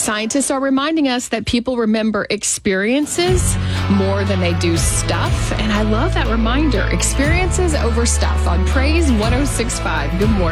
Scientists are reminding us that people remember experiences more than they do stuff. And I love that reminder. Experiences over stuff on Praise 106.5. Good morning.